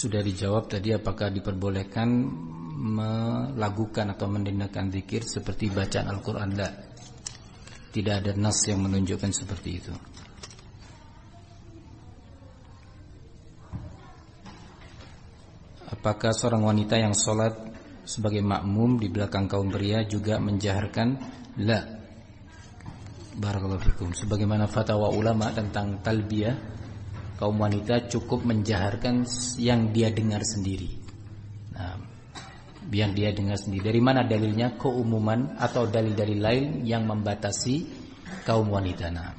Sudah dijawab tadi, apakah diperbolehkan melakukan atau mendengarkan zikir seperti bacaan Al-Quran? Tidak ada nas yang menunjukkan seperti itu. Apakah seorang wanita yang sholat sebagai makmum di belakang kaum pria juga menjaharkan? La. Barakallahu fikum. Sebagaimana fatwa ulama tentang talbiyah, kaum wanita cukup menjaharkan yang dia dengar sendiri. Nah, yang dia dengar sendiri. Dari mana dalilnya? Keumuman atau dalil-dalil lain yang membatasi kaum wanita. Nah,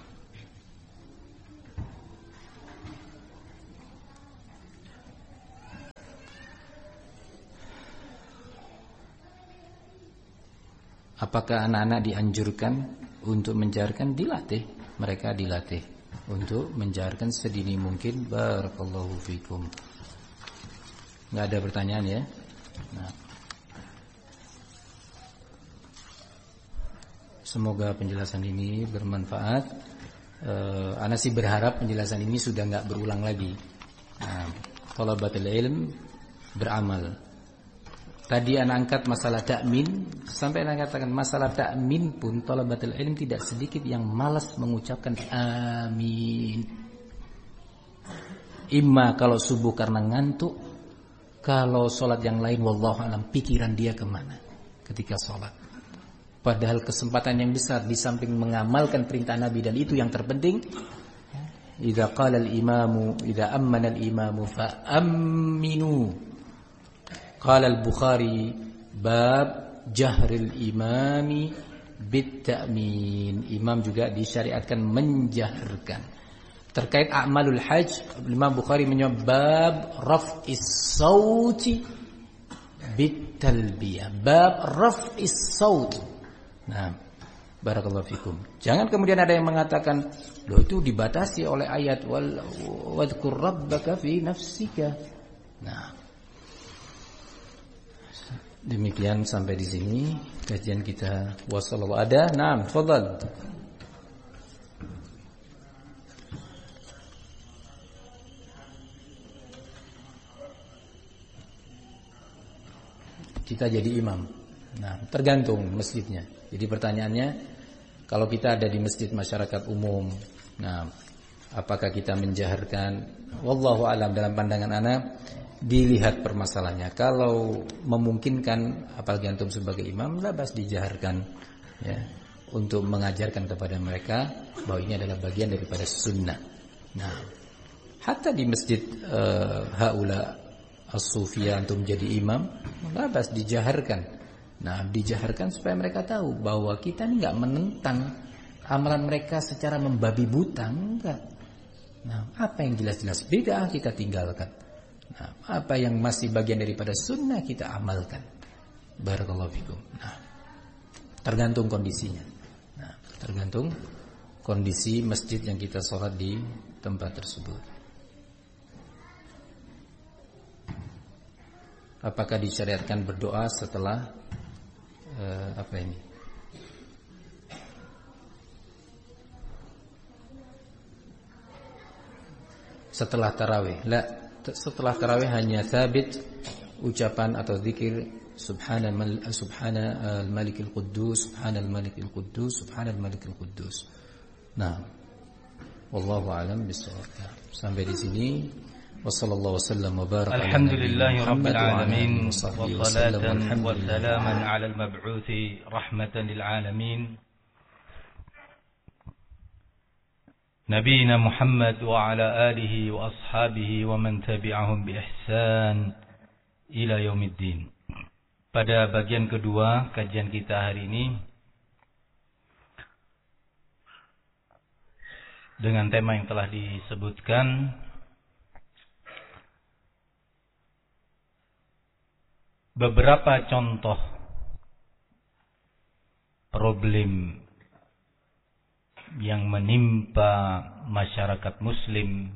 apakah anak-anak dianjurkan untuk menjaharkan? Dilatih, mereka dilatih untuk menjaharkan sedini mungkin. Barakallahu fikum. Enggak ada pertanyaan ya? Nah, semoga penjelasan ini bermanfaat. Ana sih berharap penjelasan ini sudah enggak berulang lagi. Nah, thalabatul ilm beramal. Tadi anak angkat masalah takmin, sampai anak katakan masalah takmin pun thalabatul ilm tidak sedikit yang malas mengucapkan amin. Imma kalau subuh karena ngantuk, kalau sholat yang lain wallahu alam pikiran dia kemana ketika sholat. Padahal kesempatan yang besar di samping mengamalkan perintah Nabi, dan itu yang terpenting. Idza qala al-imamu, idza ammana al-imamu fa aminu. Qala al-Bukhari bab jahril imami bit ta'min. Imam juga disyariatkan menjaharkan. Terkait a'malul hajj, Imam Bukhari menyebut bab raf'is sauti bit talbiyah. Bab raf'is saut. Nah, barakallahu fikum. Jangan kemudian ada yang mengatakan, loh itu dibatasi oleh ayat wadhkur rabbaka fi nafsika. Nah, demikian sampai di sini kajian kita. Wassallallahu ada. Naam, tafadhal. Kita jadi imam. Nah, tergantung masjidnya. Jadi pertanyaannya, kalau kita ada di masjid masyarakat umum, nah, apakah kita menjaharkan? Wallahu alam, dalam pandangan ana dilihat permasalahannya. Kalau memungkinkan, apalagi antum sebagai imam, labas dijaharkan ya, untuk mengajarkan kepada mereka bahwa ini adalah bagian daripada sunnah. Nah, hatta di masjid haula as-sufiyah antum jadi imam, labas dijaharkan. Nah, dijaharkan supaya mereka tahu bahwa kita ini enggak menentang amalan mereka secara membabi buta, enggak. Nah, apa yang jelas-jelas bid'ah kita tinggalkan. Nah, apa yang masih bagian daripada sunnah kita amalkan. Barakallahu fikum. Nah, tergantung kondisinya. Nah, tergantung kondisi masjid yang kita sholat di tempat tersebut. Apakah disyariatkan berdoa setelah apa ini? Setelah tarawih? La. Setelah tarawih hanya sabit ucapan atau zikir subhanal malikil quddus, subhanal malikil quddus, subhanal malikil quddus. Nah, wallahu a'lam bishawab. Sampai di sini. Wassallallahu wasallam wa baraka ala alhamdulillahi rabbil alamin wassalatan wassalaman ala al-mab'uthi rahmatan lil alamin Nabiina Muhammad wa ala alihi wa ashabihi wa man tabi'ahum bi ihsan ila yaumiddin. Pada bagian kedua kajian kita hari ini dengan tema yang telah disebutkan, beberapa contoh problem yang menimpa masyarakat muslim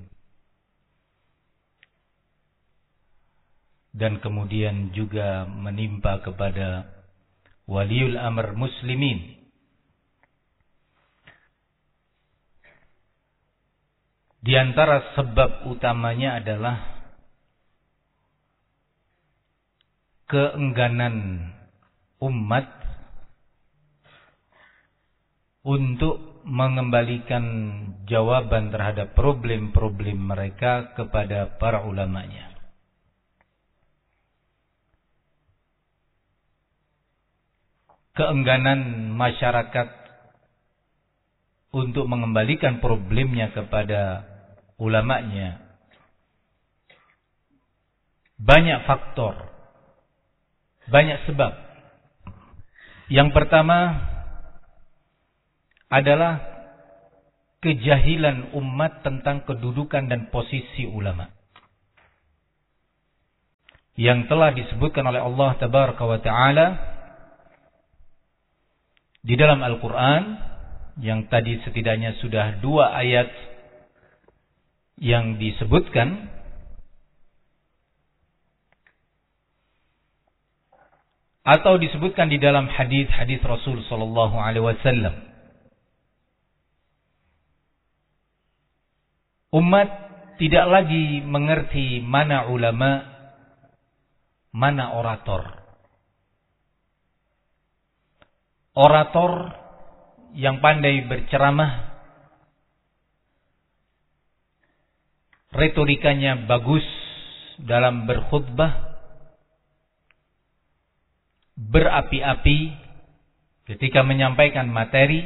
dan kemudian juga menimpa kepada waliul amr muslimin. Di antara sebab utamanya adalah keengganan umat untuk mengembalikan jawaban terhadap problem-problem mereka kepada para ulamanya. Keengganan masyarakat untuk mengembalikan problemnya kepada ulamanya banyak faktor, banyak sebab. Yang pertama adalah kejahilan umat tentang kedudukan dan posisi ulama, yang telah disebutkan oleh Allah Tabaraka wa Ta'ala di dalam Al-Quran, yang tadi setidaknya sudah 2 ayat yang disebutkan, atau disebutkan di dalam hadis-hadis Rasul sallallahu alaihi wasallam. Umat tidak lagi mengerti mana ulama, mana orator. Orator yang pandai berceramah, retorikanya bagus dalam berkhutbah, berapi-api ketika menyampaikan materi,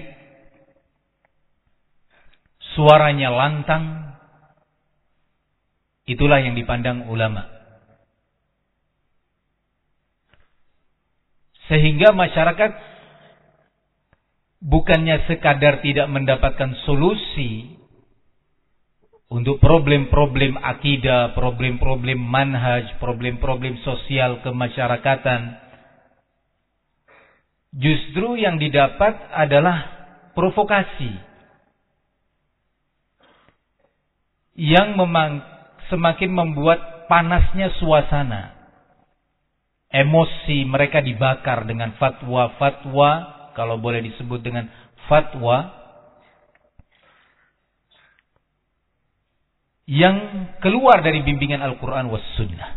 suaranya lantang, itulah yang dipandang ulama. Sehingga masyarakat bukannya sekadar tidak mendapatkan solusi untuk problem-problem akidah, problem-problem manhaj, problem-problem sosial kemasyarakatan, justru yang didapat adalah provokasi yang semakin membuat panasnya suasana. Emosi mereka dibakar dengan fatwa-fatwa, kalau boleh disebut dengan fatwa, yang keluar dari bimbingan Al-Quran was Sunnah.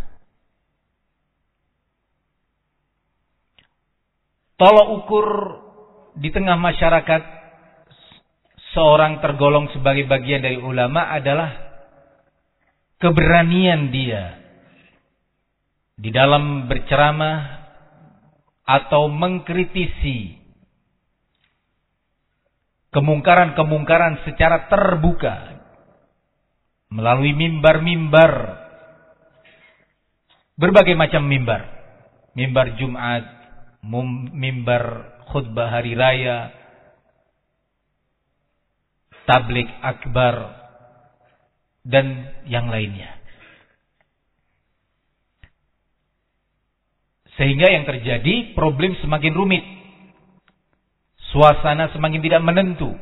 Tolak ukur di tengah masyarakat seorang tergolong sebagai bagian dari ulama adalah keberanian dia di dalam berceramah atau mengkritisi kemungkaran-kemungkaran secara terbuka melalui mimbar-mimbar, berbagai macam mimbar, mimbar Jumat, mimbar khutbah hari raya, tabligh akbar, dan yang lainnya. Sehingga yang terjadi, problem semakin rumit, suasana semakin tidak menentu.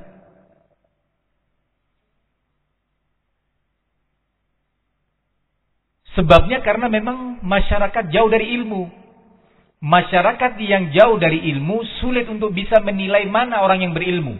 Sebabnya karena memang masyarakat jauh dari ilmu. Masyarakat yang jauh dari ilmu sulit untuk bisa menilai mana orang yang berilmu.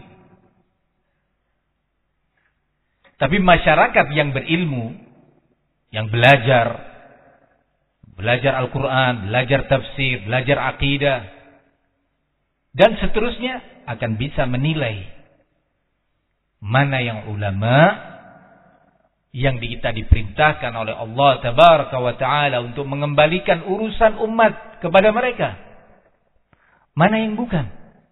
Tapi masyarakat yang berilmu, yang belajar Al-Quran, belajar tafsir, belajar akidah, dan seterusnya, akan bisa menilai mana yang ulama yang kita diperintahkan oleh Allah Tabaraka wa Ta'ala untuk mengembalikan urusan umat kepada mereka, mana yang bukan.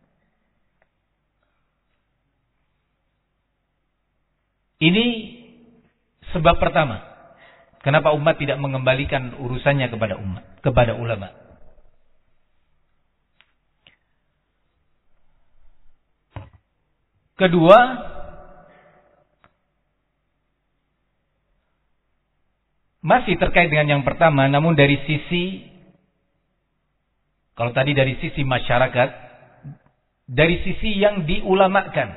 Ini sebab pertama kenapa umat tidak mengembalikan urusannya kepada ulama. Kedua, masih terkait dengan yang pertama, namun dari sisi, kalau tadi dari sisi masyarakat, dari sisi yang diulamakan,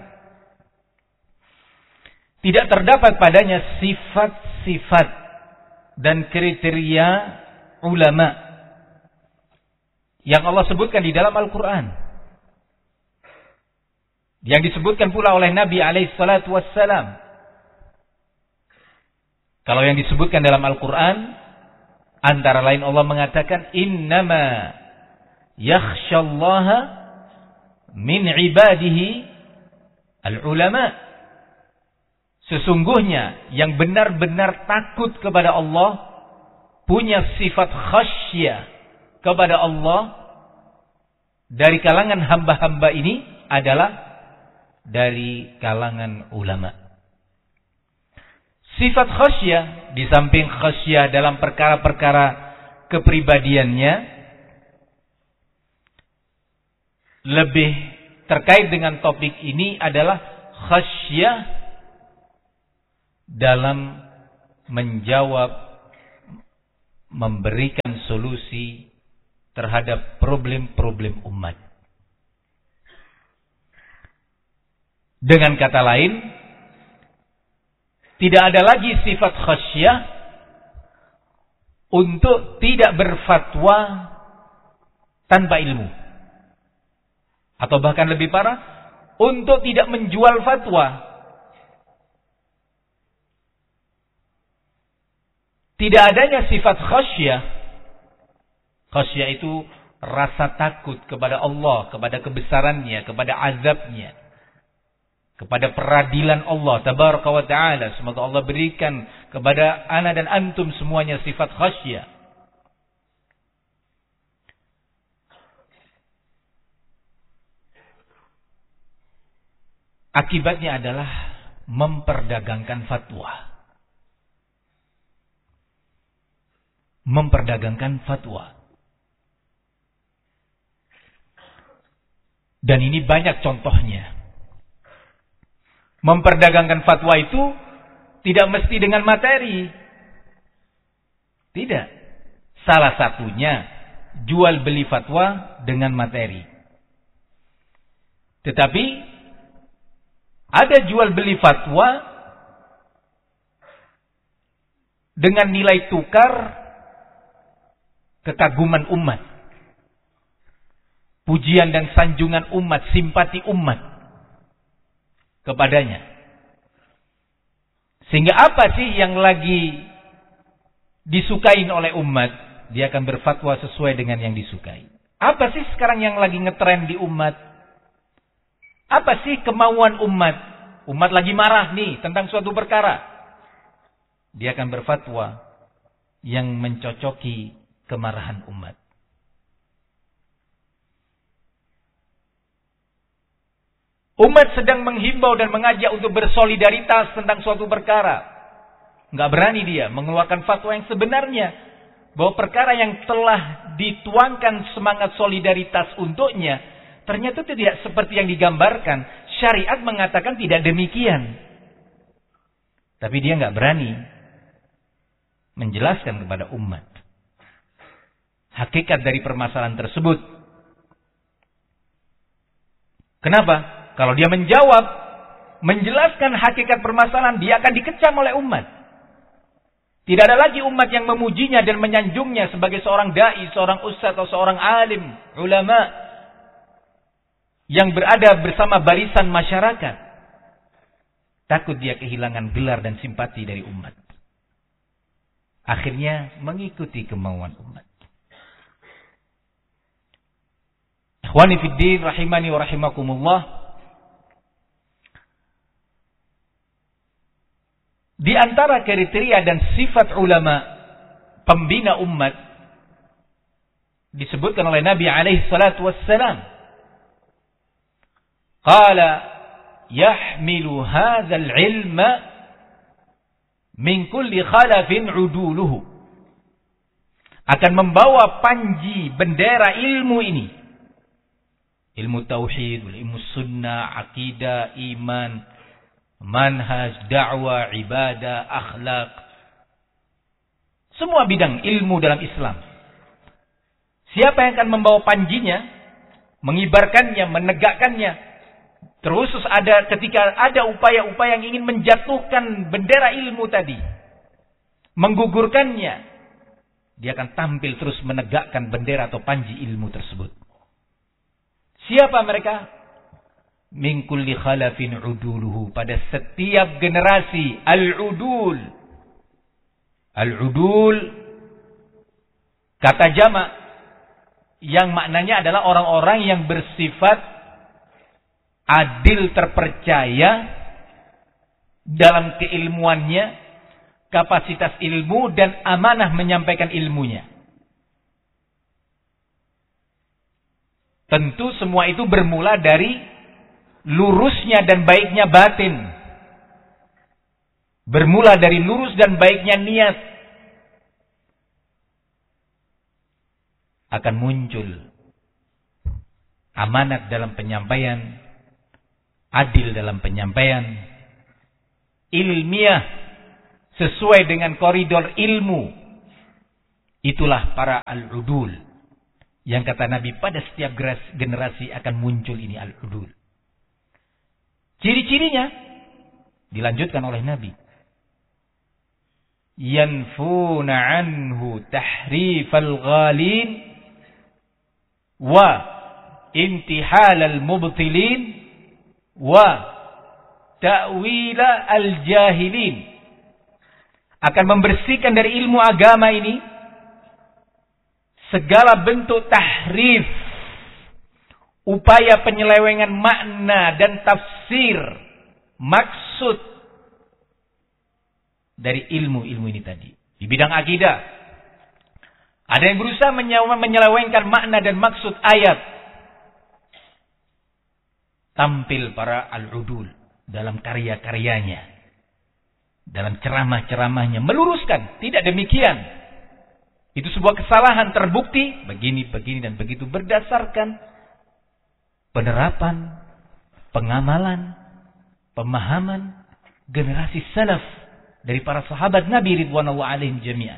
tidak terdapat padanya sifat-sifat dan kriteria ulama yang Allah sebutkan di dalam Al-Quran, yang disebutkan pula oleh Nabi alaihissalatu wassalam. Kalau yang disebutkan dalam Al-Quran Antara lain Allah mengatakan innama yakhsyallaha min ibadihi al-ulama. Sesungguhnya yang benar-benar takut kepada Allah, punya sifat khasyah kepada Allah dari kalangan hamba-hamba ini adalah dari kalangan ulama. Sifat khasyah, di samping khasyah dalam perkara-perkara kepribadiannya, lebih terkait dengan topik ini adalah khasyah dalam menjawab, memberikan solusi terhadap problem-problem umat. Dengan kata lain, tidak ada lagi sifat khasyah untuk tidak berfatwa tanpa ilmu. Atau bahkan lebih parah, untuk tidak menjual fatwa. Tidak adanya sifat khasyah. Khasyah itu rasa takut kepada Allah, kepada kebesarannya, kepada azabnya, kepada peradilan Allah tabaraka wa ta'ala. Semoga Allah berikan kepada ana dan antum semuanya sifat khasyah. Akibatnya adalah memperdagangkan fatwa. Memperdagangkan fatwa. Dan ini banyak contohnya. Memperdagangkan fatwa itu tidak mesti dengan materi. Tidak. Salah satunya jual beli fatwa dengan materi. Tetapi ada jual beli fatwa dengan nilai tukar kekaguman umat, pujian dan sanjungan umat, simpati umat kepadanya. Sehingga apa sih yang lagi disukain oleh umat, dia akan berfatwa sesuai dengan yang disukai. Apa sih sekarang yang lagi ngetren di umat? Apa sih kemauan umat? Umat lagi marah nih tentang suatu perkara. Dia akan berfatwa yang mencocoki kemarahan umat. Umat sedang menghimbau dan mengajak untuk bersolidaritas tentang suatu perkara. Nggak berani dia mengeluarkan fatwa yang sebenarnya. Bahwa perkara yang telah dituangkan semangat solidaritas untuknya, ternyata tidak seperti yang digambarkan. Syariat mengatakan tidak demikian. Tapi dia nggak berani menjelaskan kepada umat hakikat dari permasalahan tersebut. Kenapa? Kalau dia menjawab, menjelaskan hakikat permasalahan, dia akan dikecam oleh umat. Tidak ada lagi umat yang memujinya dan menyanjungnya sebagai seorang dai, seorang ustaz atau seorang alim, ulama yang berada bersama barisan masyarakat. Takut dia kehilangan gelar dan simpati dari umat. Akhirnya mengikuti kemauan umat. Ikhwani fid din rahimani wa rahimakumullah. Di antara kriteria dan sifat ulama pembina umat disebutkan oleh Nabi alaihi salatu wassalam. Qala yahmilu hadzal ilma min kulli khalafin uduluhu. Akan membawa panji bendera ilmu ini. Ilmu tauhid, ilmu sunnah, akidah, iman, manhaj, dakwah, ibadah, akhlak. Semua bidang ilmu dalam Islam. Siapa yang akan membawa panjinya, mengibarkannya, menegakkannya, terus ada ketika ada upaya-upaya yang ingin menjatuhkan bendera ilmu tadi, menggugurkannya, dia akan tampil terus menegakkan bendera atau panji ilmu tersebut. Siapa mereka? Min kulli khalafin uduluhu. Pada setiap generasi. Al-udul. Al-udul Kata jamak yang maknanya adalah orang-orang yang bersifat adil, terpercaya dalam keilmuannya, kapasitas ilmu, dan amanah menyampaikan ilmunya. Tentu semua itu bermula dari lurusnya dan baiknya batin. Bermula dari lurus dan baiknya niat. Akan muncul amanat dalam penyampaian, adil dalam penyampaian, ilmiah sesuai dengan koridor ilmu. Itulah para al-udul. Yang kata Nabi, pada setiap generasi akan muncul ini al-udul. Ciri-cirinya dilanjutkan oleh Nabi. Yanfuna anhu tahrifal ghalin wa intihalal mubtilin wa ta'wila al-jahilin. Akan membersihkan dari ilmu agama ini segala bentuk tahrif, upaya penyelewengan makna dan tafsir maksud dari ilmu-ilmu ini tadi. Di bidang akidah, ada yang berusaha menyelewengkan makna dan maksud ayat. Tampil para al-udul dalam karya-karyanya, dalam ceramah-ceramahnya, meluruskan. Tidak demikian. Itu sebuah kesalahan terbukti, begini, dan begitu, berdasarkan penerapan, pengamalan, pemahaman generasi salaf dari para sahabat Nabi ridwanullah alaihim jami'an.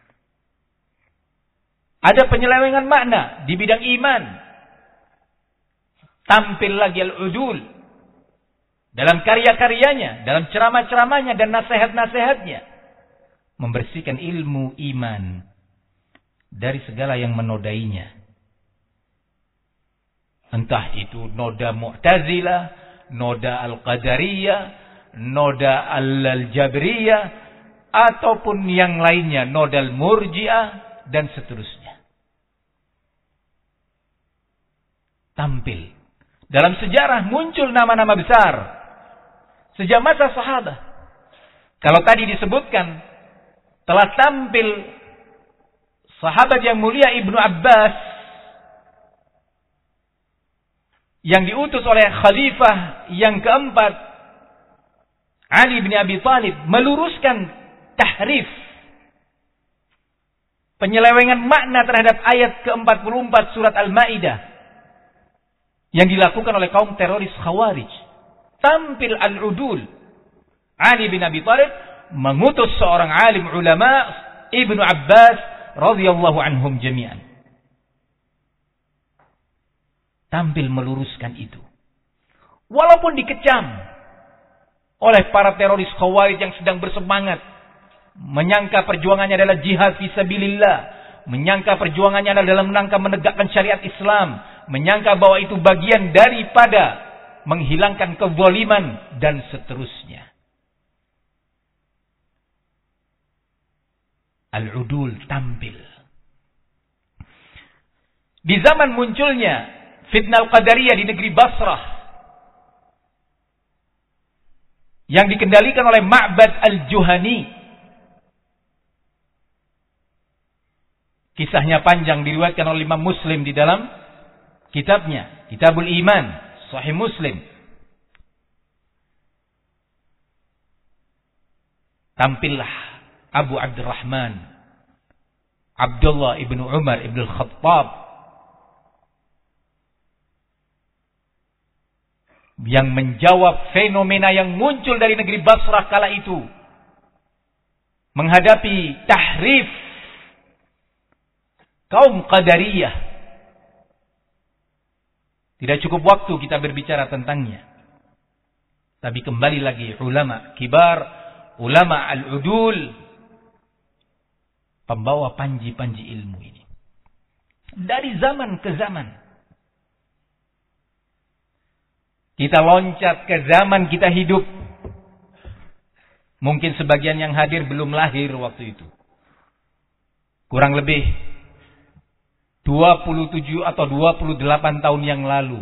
Ada penyelewengan makna di bidang iman. Tampil lagi al-udul dalam karya-karyanya, dalam ceramah-ceramahnya dan nasihat-nasihatnya, membersihkan ilmu iman dari segala yang menodainya. Entah itu noda Mu'tazilah, noda Al-Qadariyah, noda Al-Jabriyah, ataupun yang lainnya, noda Al-Murji'ah, dan seterusnya. Tampil. Dalam sejarah muncul nama-nama besar. Sejak masa sahabat. Kalau tadi disebutkan, telah tampil sahabat yang mulia Ibnu Abbas yang diutus oleh khalifah yang keempat Ali bin Abi Thalib meluruskan tahrif, penyelewengan makna terhadap ayat ke-44 surat Al-Maidah yang dilakukan oleh kaum teroris Khawarij. Tampil al-udul. Ali bin Abi Thalib mengutus seorang alim ulama Ibnu Abbas radhiyallahu anhum jami'an. Tampil meluruskan itu. Walaupun dikecam oleh para teroris Khawarij yang sedang bersemangat, menyangka perjuangannya adalah jihad fisabilillah, menyangka perjuangannya adalah dalam rangka menegakkan syariat Islam, menyangka bahwa itu bagian daripada menghilangkan kezaliman dan seterusnya. Al-udul tampil. Di zaman munculnya fitnah Al-Qadariyah di negeri Basrah yang dikendalikan oleh Ma'bad Al-Juhani. Kisahnya panjang, diriwayatkan oleh Imam Muslim di dalam kitabnya, Kitabul Iman, Sahih Muslim. Tampillah Abu Abdurrahman Abdullah ibn Umar ibn al-Khattab yang menjawab fenomena yang muncul dari negeri Basrah kala itu, menghadapi tahrif kaum Qadariyah. Tidak cukup waktu kita berbicara tentangnya, tapi kembali lagi ulama kibar, ulama al-udul, pembawa panji-panji ilmu ini. Dari zaman ke zaman. Kita loncat ke zaman kita hidup. Mungkin sebagian yang hadir belum lahir waktu itu. Kurang lebih 27 atau 28 tahun yang lalu.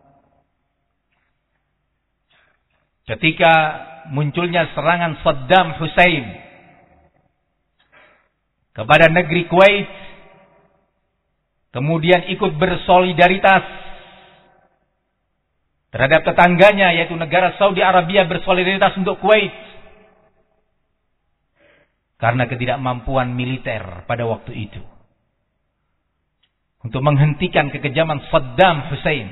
Ketika munculnya serangan Saddam Hussein kepada negeri Kuwait, kemudian ikut bersolidaritas terhadap tetangganya, yaitu negara Saudi Arabia bersolidaritas untuk Kuwait karena ketidakmampuan militer pada waktu itu untuk menghentikan kekejaman Saddam Hussein.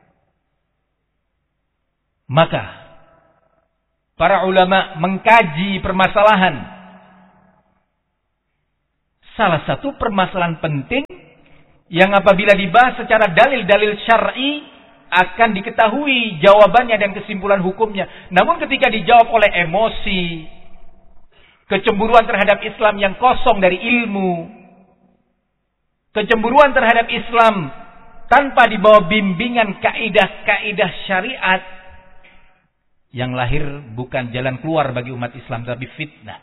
Maka para ulama mengkaji permasalahan. Salah satu permasalahan penting yang apabila dibahas secara dalil-dalil syar'i akan diketahui jawabannya dan kesimpulan hukumnya. Namun ketika dijawab oleh emosi, kecemburuan terhadap Islam yang kosong dari ilmu, kecemburuan terhadap Islam tanpa dibawa bimbingan kaidah-kaidah syariat, yang lahir bukan jalan keluar bagi umat Islam tapi fitnah.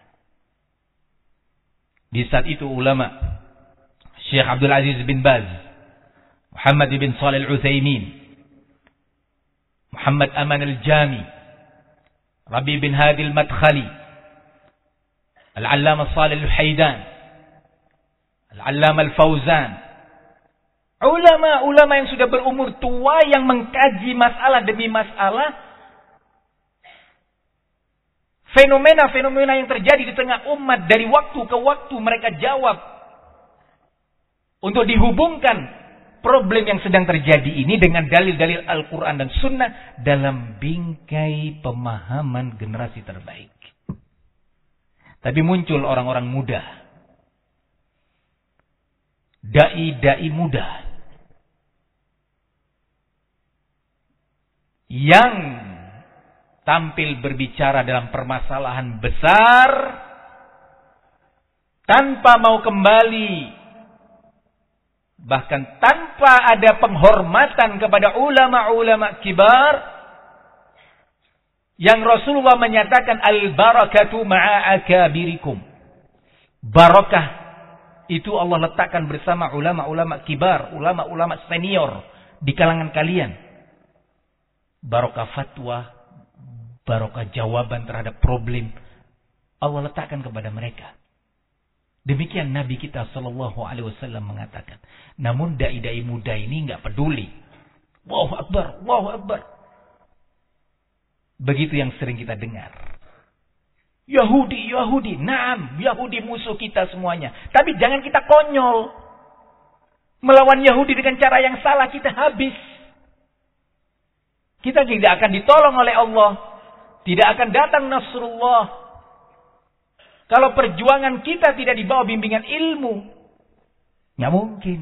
Di saat itu ulama Syekh Abdul Aziz bin Baz, Muhammad bin Shalih Al-Utsaimin, Muhammad Aman Al-Jami, Rabi bin Hadi Al-Madkhali, Al-Allamah Shalih Al-Haidan, Al-Allamah Al-Fauzan, ulama-ulama yang sudah berumur tua yang mengkaji masalah demi masalah, fenomena-fenomena yang terjadi di tengah umat dari waktu ke waktu mereka jawab untuk dihubungkan problem yang sedang terjadi ini dengan dalil-dalil Al-Quran dan Sunnah dalam bingkai pemahaman generasi terbaik. Tapi muncul orang-orang muda, dai-dai muda yang tampil berbicara dalam permasalahan besar tanpa mau kembali, bahkan tanpa ada penghormatan kepada ulama-ulama kibar yang Rasulullah menyatakan al-barakatu ma'a akabirikum. Barakah itu Allah letakkan bersama ulama-ulama kibar, ulama-ulama senior di kalangan kalian. Barakah fatwa, barakah jawaban terhadap problem Allah letakkan kepada mereka. Demikian Nabi kita sallallahu alaihi wasallam mengatakan. Namun dai-dai muda ini enggak peduli. Allahu akbar, Allahu akbar. Begitu yang sering kita dengar. Yahudi, Yahudi, naam, Yahudi musuh kita semuanya. Tapi jangan kita konyol. Melawan Yahudi dengan cara yang salah kita habis. Kita tidak akan ditolong oleh Allah. Tidak akan datang Nasrullah kalau perjuangan kita tidak dibawa bimbingan ilmu. Nggak mungkin.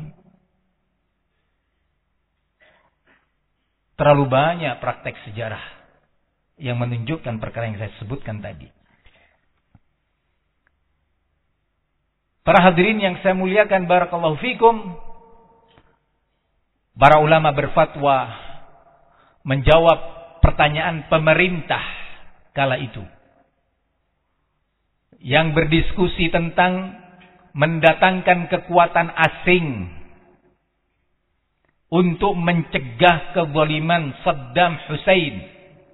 Terlalu banyak praktek sejarah yang menunjukkan perkara yang saya sebutkan tadi. Para hadirin yang saya muliakan, barakallahu fikum. Para ulama berfatwa menjawab pertanyaan pemerintah kala itu, yang berdiskusi tentang mendatangkan kekuatan asing untuk mencegah kezaliman Saddam Hussein.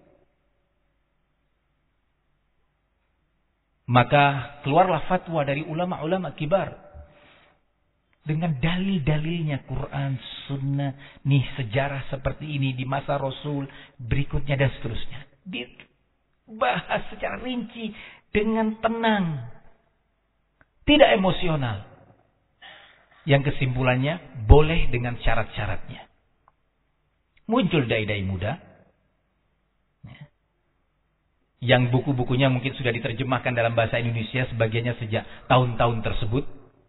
Maka keluarlah fatwa dari ulama-ulama kibar dengan dalil-dalilnya, Quran, Sunnah, nih sejarah seperti ini di masa Rasul, berikutnya dan seterusnya. Dibahas secara rinci dengan tenang, tidak emosional. Yang kesimpulannya boleh dengan syarat-syaratnya. Muncul dai-dai muda yang buku-bukunya mungkin sudah diterjemahkan dalam bahasa Indonesia sebagiannya sejak tahun-tahun tersebut,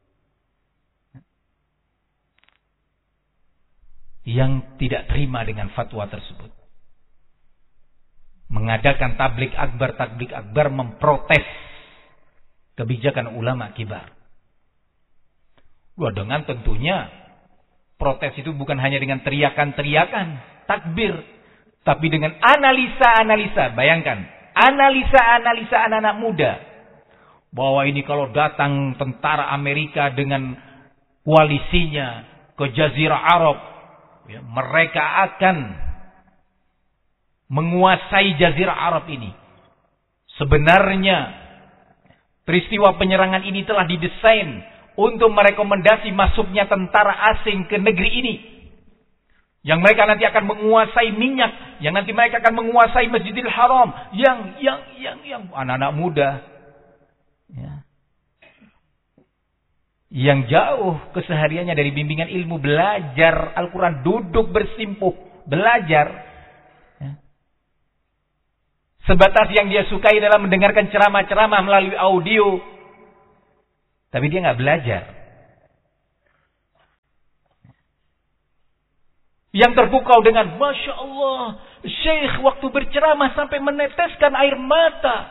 yang tidak terima dengan fatwa tersebut, mengadakan tablik akbar memprotes kebijakan ulama kibar. Wah, dengan tentunya protes itu bukan hanya dengan teriakan-teriakan, takbir, tapi dengan analisa-analisa. Bayangkan, analisa-analisa anak-anak muda, bahwa ini kalau datang tentara Amerika dengan koalisinya, ke Jazirah Arab, ya, mereka akan menguasai Jazirah Arab ini. Sebenarnya peristiwa penyerangan ini telah didesain untuk merekomendasi masuknya tentara asing ke negeri ini. Yang mereka nanti akan menguasai minyak, yang nanti mereka akan menguasai Masjidil Haram, yang anak-anak muda, ya, yang jauh kesehariannya dari bimbingan ilmu, belajar Al-Quran, duduk bersimpuh, belajar. Ya. Sebatas yang dia sukai adalah mendengarkan ceramah-ceramah melalui audio. Tapi dia nggak belajar. Yang terpukau dengan, Masya Allah, Syekh waktu berceramah sampai meneteskan air mata.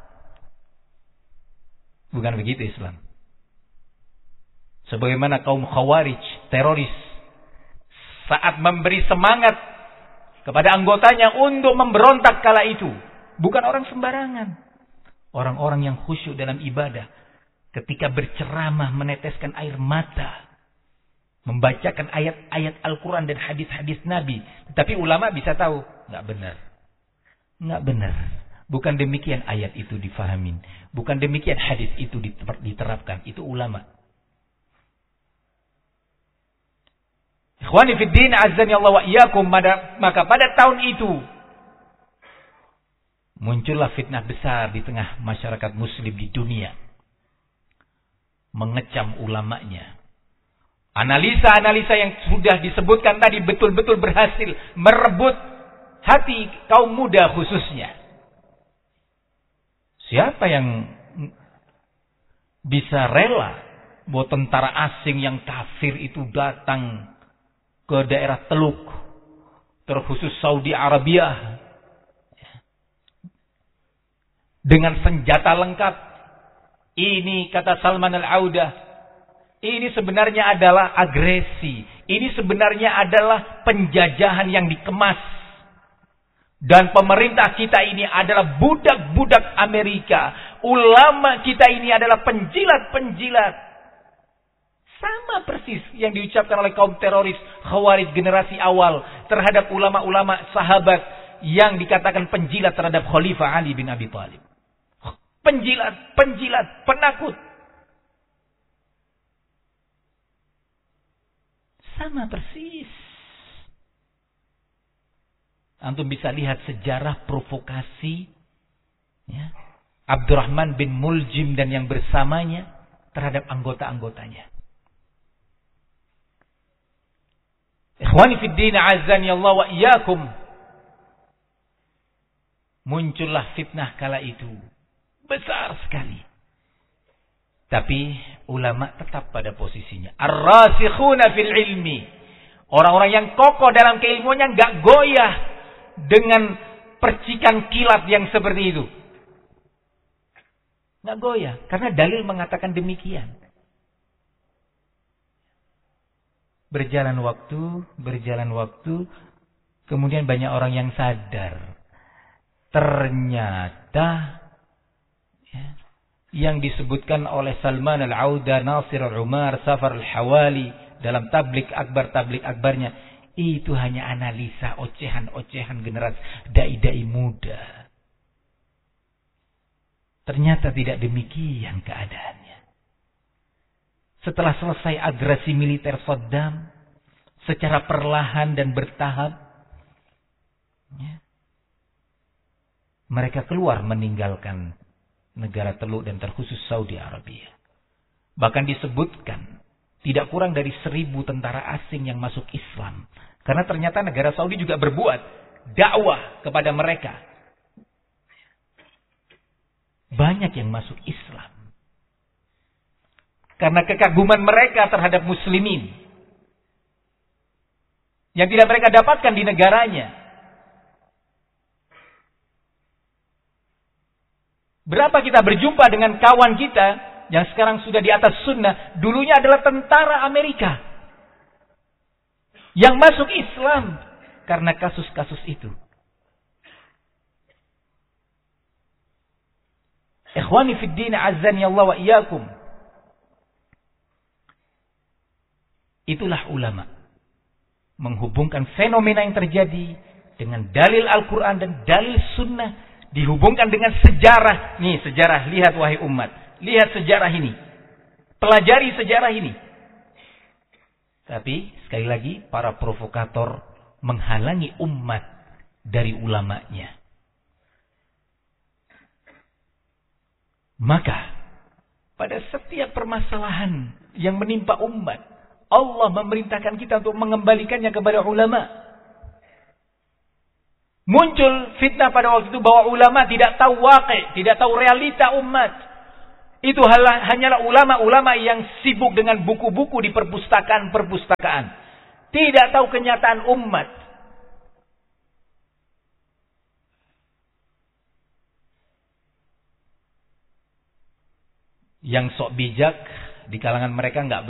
Bukan begitu Islam. Sebagaimana kaum Khawarij, teroris, saat memberi semangat kepada anggotanya untuk memberontak kala itu. Bukan orang sembarangan. Orang-orang yang khusyuk dalam ibadah. Ketika berceramah meneteskan air mata. Membacakan ayat-ayat Al-Quran dan hadis-hadis Nabi. Tapi ulama bisa tahu. Nggak benar. Nggak benar. Bukan demikian ayat itu difahamin. Bukan demikian hadis itu diterapkan. Itu ulama. Ikhwani fiddin azzani Allah wa iyyakum. Maka pada tahun itu muncullah fitnah besar di tengah masyarakat muslim di dunia. Mengecam ulamanya. Analisa-analisa yang sudah disebutkan tadi betul-betul berhasil merebut hati kaum muda khususnya. Siapa yang bisa rela bahwa tentara asing yang kafir itu datang ke daerah Teluk, terkhusus Saudi Arabia, dengan senjata lengkap? Ini kata Salman Al-Audah, ini sebenarnya adalah agresi. Ini sebenarnya adalah penjajahan yang dikemas. Dan pemerintah kita ini adalah budak-budak Amerika. Ulama kita ini adalah penjilat-penjilat. Sama persis yang diucapkan oleh kaum teroris Khawarij generasi awal terhadap ulama-ulama sahabat yang dikatakan penjilat terhadap Khalifah Ali bin Abi Thalib. Penjilat, penakut. Sama persis. Antum bisa lihat sejarah provokasi, ya, Abdurrahman bin Muljim dan yang bersamanya terhadap anggota-anggotanya. Ikhwani fiddin azani Allah wa iyyakum. Muncullah fitnah kala itu. Besar sekali. Tapi ulama tetap pada posisinya. Ar-rasikhuna fil ilmi. Orang-orang yang kokoh dalam keilmuannya enggak goyah dengan percikan kilat yang seperti itu. Enggak goyah. Karena dalil mengatakan demikian. Berjalan waktu. Kemudian banyak orang yang sadar. Ternyata yang disebutkan oleh Salman Al-Auda, Nasir Al-Umar, Safar Al-Hawali dalam tablik akbarnya, itu hanya analisa ocehan generasi dai-dai muda. Ternyata tidak demikian keadaannya. Setelah selesai agresi militer Saddam secara perlahan dan bertahap, ya, mereka keluar meninggalkan negara Teluk dan terkhusus Saudi Arabia. Bahkan disebutkan tidak kurang dari 1.000 tentara asing yang masuk Islam. Karena ternyata negara Saudi juga berbuat dakwah kepada mereka. Banyak yang masuk Islam. Karena kekaguman mereka terhadap muslimin. Yang tidak mereka dapatkan di negaranya. Berapa kita berjumpa dengan kawan kita yang sekarang sudah di atas sunnah, dulunya adalah tentara Amerika yang masuk Islam karena kasus-kasus itu. Ikhwani fid din azzani Allah wa iyyakum. Itulah ulama. Menghubungkan fenomena yang terjadi dengan dalil Al-Quran dan dalil Sunnah. Dihubungkan dengan sejarah. Nih sejarah, lihat wahai umat. Lihat sejarah ini. Pelajari sejarah ini. Tapi sekali lagi para provokator menghalangi umat dari ulamanya. Maka pada setiap permasalahan yang menimpa umat, Allah memerintahkan kita untuk mengembalikannya kepada ulama. Muncul fitnah pada waktu itu bahwa ulama tidak tahu waqi', tidak tahu realita umat. Itu hanyalah ulama-ulama yang sibuk dengan buku-buku di perpustakaan-perpustakaan. Tidak tahu kenyataan umat. Yang sok bijak di kalangan mereka enggak